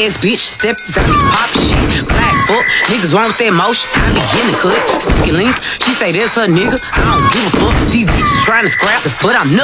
ass bitch, steps out me pop shit. Glass fuck, niggas wrong with that motion. I be in the cut, sticky link. She say that's her nigga, I don't give a fuck. These bitches trying to scrap the foot, I'm nuts.